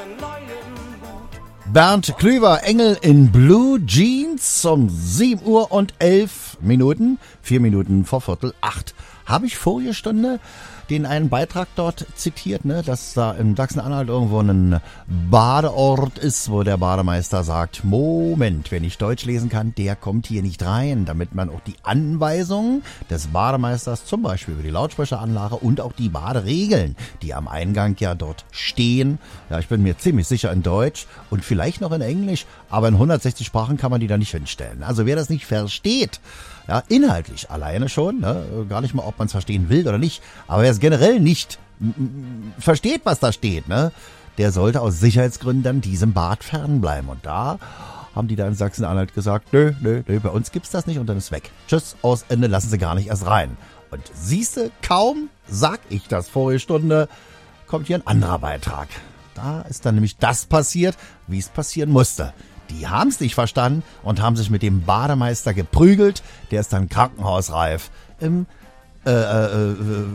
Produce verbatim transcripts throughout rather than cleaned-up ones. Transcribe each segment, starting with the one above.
Bernd Klüver, Engel in Blue Jeans um sieben Uhr und elf Minuten, vier Minuten vor Viertel acht. Habe ich vorige Stunde den einen Beitrag dort zitiert, ne, dass da in Sachsen-Anhalt irgendwo ein Badeort ist, wo der Bademeister sagt, Moment, wer nicht Deutsch lesen kann, der kommt hier nicht rein, damit man auch die Anweisungen des Bademeisters, zum Beispiel über die Lautsprecheranlage und auch die Baderegeln, die am Eingang ja dort stehen, ja, ich bin mir ziemlich sicher in Deutsch und vielleicht noch in Englisch, aber in hundertsechzig Sprachen kann man die da nicht hinstellen. Also wer das nicht versteht, ja, inhaltlich alleine schon, ne? Gar nicht mal, ob man es verstehen will oder nicht. Aber wer es generell nicht m- m- versteht, was da steht, ne? Der sollte aus Sicherheitsgründen dann diesem Bad fernbleiben. Und da haben die da in Sachsen-Anhalt gesagt, nö, nö, nö, bei uns gibt's das nicht und dann ist weg. Tschüss, aus Ende, lassen Sie gar nicht erst rein. Und siehste, kaum sag ich das vorige Stunde, kommt hier ein anderer Beitrag. Da ist dann nämlich das passiert, wie es passieren musste. Die haben es nicht verstanden und haben sich mit dem Bademeister geprügelt. Der ist dann krankenhausreif. Im, äh, äh,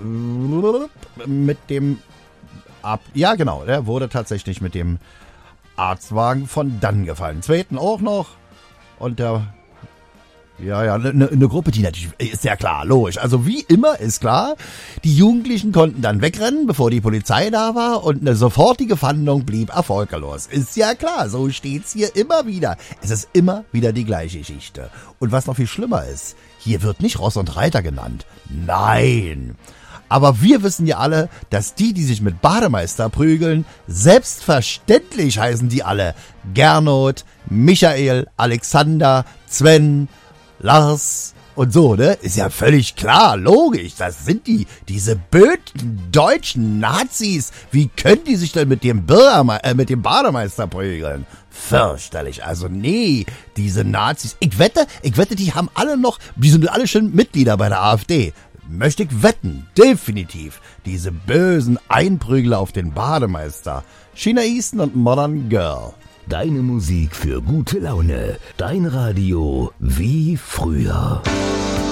äh, mit dem Ab... Ja, genau, der wurde tatsächlich mit dem Arztwagen von dann gefallen. Zweiten auch noch. Und der... Ja, ja, eine ne, ne Gruppe, die natürlich, ist ja klar, logisch. Also wie immer ist klar, die Jugendlichen konnten dann wegrennen, bevor die Polizei da war und eine sofortige Fahndung blieb erfolglos. Ist ja klar, so steht's hier immer wieder. Es ist immer wieder die gleiche Geschichte. Und was noch viel schlimmer ist, hier wird nicht Ross und Reiter genannt. Nein. Aber wir wissen ja alle, dass die, die sich mit Bademeister prügeln, selbstverständlich heißen die alle Gernot, Michael, Alexander, Sven, Lars und so, ne? Ist ja völlig klar, logisch. Das sind die, diese böten deutschen Nazis. Wie können die sich denn mit dem Bürgerme- äh, mit dem Bademeister prügeln? Fürchterlich. Also nee, diese Nazis. Ich wette, ich wette, die haben alle noch, die sind alle schon Mitglieder bei der AfD. Möchte ich wetten, definitiv. Diese bösen Einprügler auf den Bademeister. China Easton und Modern Girl. Deine Musik für gute Laune. Dein Radio wie früher.